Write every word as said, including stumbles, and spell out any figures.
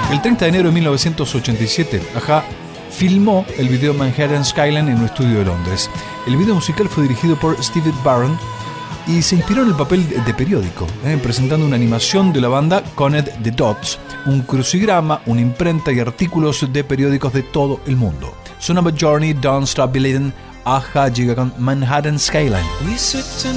El treinta de enero de mil novecientos ochenta y siete, A-ha filmó el video Manhattan Skyline en un estudio de Londres. El video musical fue dirigido por Steve Barron y se inspiró en el papel de periódico, eh, presentando una animación de la banda Connect the Dots, un crucigrama, una imprenta y artículos de periódicos de todo el mundo. Sonaba Journey, Don't Stop Believing. A-ha llega con Manhattan Skyline. We sit